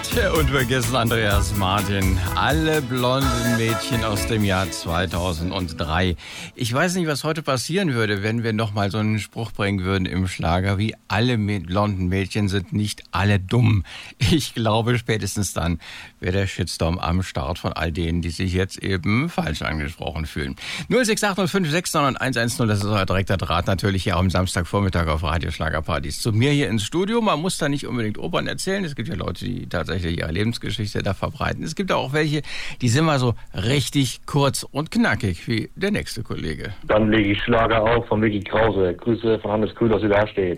Tja, und vergessen Andreas Martin. Alle blonden Mädchen aus dem Jahr 2003. Ich weiß nicht, was heute passieren würde, wenn wir nochmal so einen Spruch bringen würden im Schlager, wie alle blonden Mädchen sind nicht alle dumm. Ich glaube, spätestens dann wäre der Shitstorm am Start von all denen, die sich jetzt eben falsch angesprochen fühlen. 06805699110, das ist euer direkter Draht natürlich hier am Samstagvormittag auf Radio Schlagerpartys. Zu mir hier ins Studio. Man muss da nicht unbedingt Opern erzählen. Es gibt ja Leute, die tatsächlich ihre Lebensgeschichte da verbreiten. Es gibt auch welche, die sind mal so richtig kurz und knackig, wie der nächste Kollege. Dann lege ich Schlager auf von Micky Krause. Grüße von Hannes Kühl, dass ihr da steht.